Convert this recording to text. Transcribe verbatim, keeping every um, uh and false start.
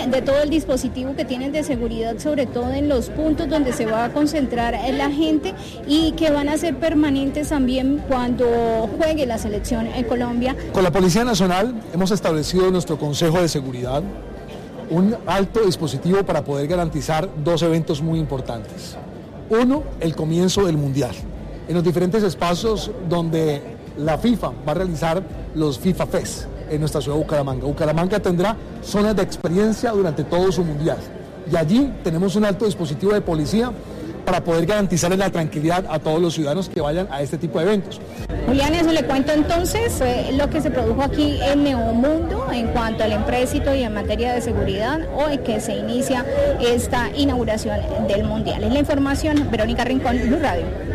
de todo el dispositivo que tienen de seguridad, sobre todo en los puntos donde se va a concentrar la gente y que van a ser permanentes también cuando juegue la selección en Colombia. Con la Policía Nacional hemos establecido en nuestro Consejo de Seguridad un alto dispositivo para poder garantizar dos eventos muy importantes. Uno, el comienzo del Mundial, en los diferentes espacios donde la FIFA va a realizar los FIFA Fest en nuestra ciudad de Bucaramanga. Bucaramanga tendrá zonas de experiencia durante todo su Mundial y allí tenemos un alto dispositivo de policía para poder garantizarle la tranquilidad a todos los ciudadanos que vayan a este tipo de eventos. Julián, eso le cuento entonces eh, lo que se produjo aquí en Neomundo en cuanto al empréstito y en materia de seguridad, hoy que se inicia esta inauguración del Mundial. Es la información, Verónica Rincón, Blue Radio.